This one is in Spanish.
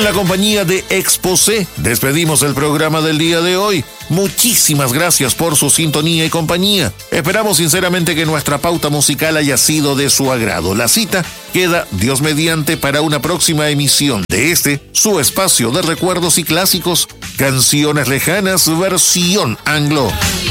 La compañía de Exposé, despedimos el programa del día de hoy. Muchísimas gracias por su sintonía y compañía. Esperamos sinceramente que nuestra pauta musical haya sido de su agrado. La cita queda, Dios mediante, para una próxima emisión de su espacio de recuerdos y clásicos, Canciones Lejanas, versión anglo.